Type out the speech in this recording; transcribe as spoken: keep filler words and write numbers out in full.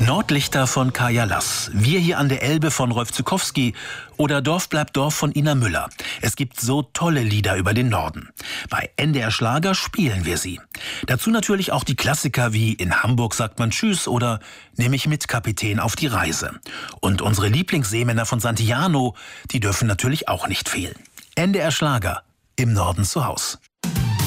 Nordlichter von Kaja Lass, Wir hier an der Elbe von Rolf Zuckowski oder Dorf bleibt Dorf von Ina Müller. Es gibt so tolle Lieder über den Norden. Bei N D R Schlager spielen wir sie. Dazu natürlich auch die Klassiker wie In Hamburg sagt man Tschüss oder Nimm mich mit, Kapitän, auf die Reise. Und unsere Lieblingsseemänner von Santillano, die dürfen natürlich auch nicht fehlen. N D R Schlager, im Norden zu Haus.